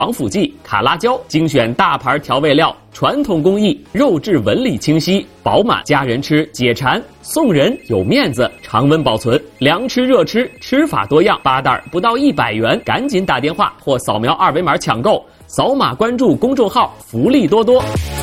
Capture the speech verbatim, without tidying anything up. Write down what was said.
防腐剂、卡拉胶，精选大牌调味料，传统工艺，肉质纹理清晰，饱满，家人吃解馋，送人有面子，常温保存，凉吃热吃，吃法多样，八袋不到一百元，赶紧打电话或扫描二维码抢购，扫码关注公众号，福利多多。